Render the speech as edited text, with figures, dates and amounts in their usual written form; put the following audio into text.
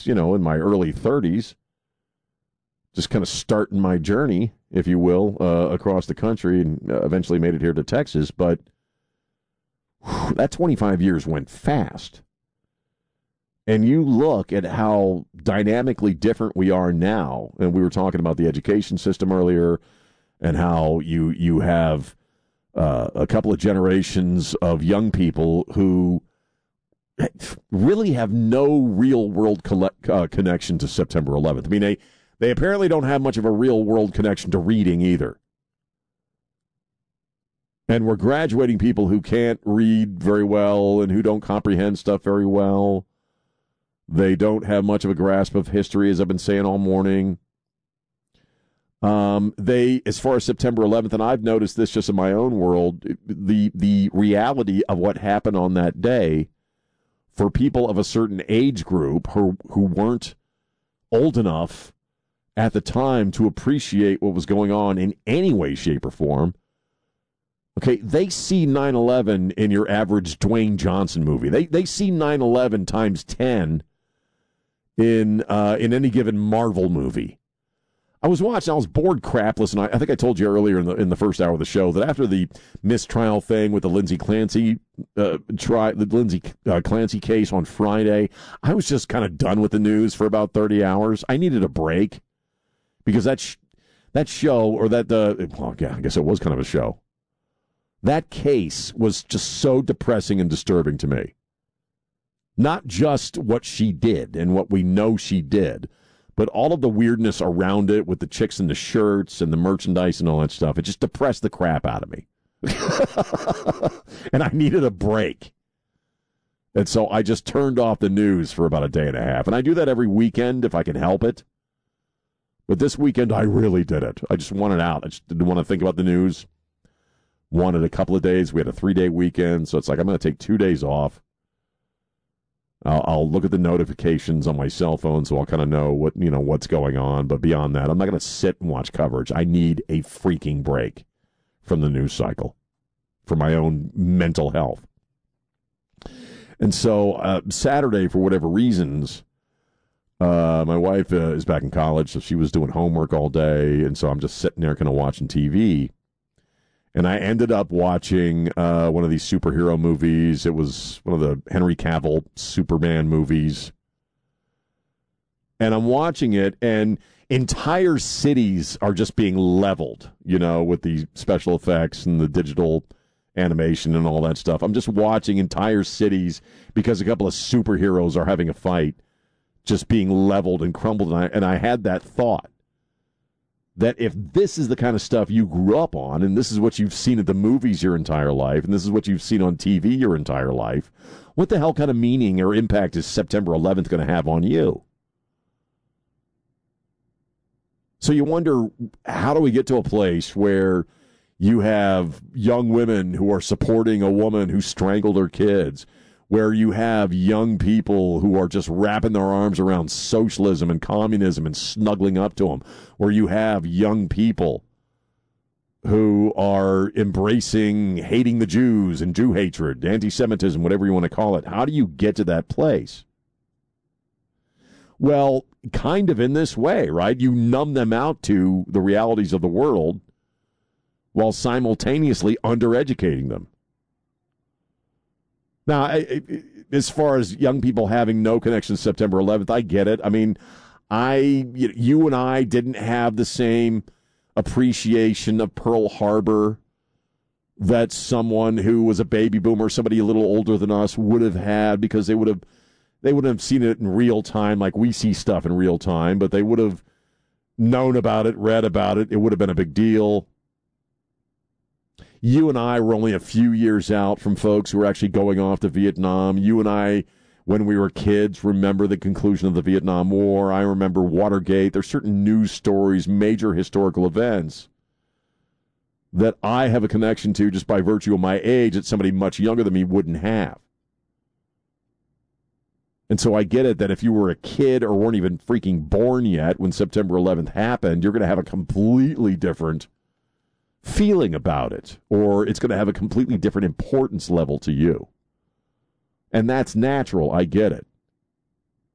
was, in my early 30s, just kind of starting my journey, if you will, across the country, and eventually made it here to Texas. But that 25 years went fast. And you look at how dynamically different we are now, and we were talking about the education system earlier, and how you have a couple of generations of young people who really have no real-world connection to September 11th. I mean, they apparently don't have much of a real-world connection to reading either. And we're graduating people who can't read very well and who don't comprehend stuff very well. They don't have much of a grasp of history, as I've been saying all morning. As far as September 11th, and I've noticed this just in my own world, the reality of what happened on that day for people of a certain age group who weren't old enough at the time to appreciate what was going on in any way, shape, or form. Okay, they see 9/11 in your average Dwayne Johnson movie. They see 9/11 times 10 in any given Marvel movie. I was watching. I was bored crapless, and I think I told you earlier in the first hour of the show that after the mistrial thing with the Lindsay Clancy Clancy case on Friday, I was just kind of done with the news for about 30 hours. I needed a break because that show, or I guess it was kind of a show. That case was just so depressing and disturbing to me. Not just what she did and what we know she did, but all of the weirdness around it with the chicks in the shirts and the merchandise and all that stuff. It just depressed the crap out of me. And I needed a break. And so I just turned off the news for about a day and a half. And I do that every weekend if I can help it. But this weekend, I really did it. I just wanted out. I just didn't want to think about the news. Wanted a couple of days. We had a 3-day weekend. So it's like I'm going to take 2 days off. I'll look at the notifications on my cell phone, so I'll kind of know what's going on. But beyond that, I'm not going to sit and watch coverage. I need a freaking break from the news cycle for my own mental health. And so Saturday, for whatever reasons, my wife is back in college, so she was doing homework all day, and so I'm just sitting there kind of watching TV. And I ended up watching one of these superhero movies. It was one of the Henry Cavill Superman movies. And I'm watching it, and entire cities are just being leveled, with the special effects and the digital animation and all that stuff. I'm just watching entire cities because a couple of superheroes are having a fight, just being leveled and crumbled. And I had that thought. That if this is the kind of stuff you grew up on, and this is what you've seen at the movies your entire life, and this is what you've seen on TV your entire life, what the hell kind of meaning or impact is September 11th going to have on you? So you wonder, how do we get to a place where you have young women who are supporting a woman who strangled her kids, where you have young people who are just wrapping their arms around socialism and communism and snuggling up to them, where you have young people who are embracing hating the Jews and Jew hatred, anti-Semitism, whatever you want to call it. How do you get to that place? Well, kind of in this way, right? You numb them out to the realities of the world while simultaneously undereducating them. Now, as far as young people having no connection to September 11th, I get it. I mean, you and I didn't have the same appreciation of Pearl Harbor that someone who was a baby boomer, somebody a little older than us, would have had, because they wouldn't have seen it in real time like we see stuff in real time, but they would have known about it, read about it. It would have been a big deal. You and I were only a few years out from folks who were actually going off to Vietnam. You and I, when we were kids, remember the conclusion of the Vietnam War. I remember Watergate. There's certain news stories, major historical events that I have a connection to just by virtue of my age that somebody much younger than me wouldn't have. And so I get it that if you were a kid or weren't even freaking born yet when September 11th happened, you're going to have a completely different feeling about it, or it's going to have a completely different importance level to you. And that's natural. I get it.